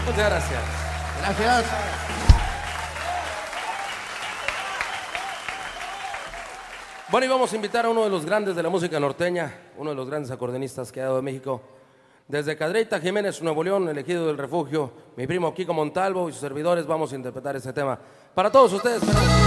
Muchas gracias. Gracias. Bueno, y vamos a invitar a uno de los grandes de la música norteña, uno de los grandes acordeonistas que ha dado de México. Desde Cadreita Jiménez, Nuevo León, elegido del refugio, mi primo Kiko Montalvo y sus servidores vamos a interpretar este tema. Para todos ustedes, esperamos.